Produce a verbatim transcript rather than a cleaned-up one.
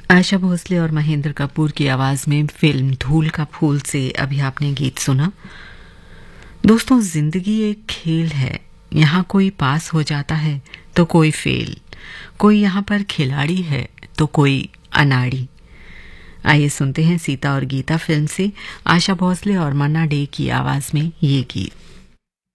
आशा भोसले और महेंद्र कपूर की आवाज में फिल्म धूल का फूल से अभी आपने गीत सुना। दोस्तों, जिंदगी एक खेल है। यहाँ कोई पास हो जाता है तो कोई फेल, कोई यहाँ पर खिलाड़ी है तो कोई अनाड़ी। आइए सुनते हैं सीता और गीता फिल्म से आशा भोसले और मन्ना डे की आवाज में ये गीत।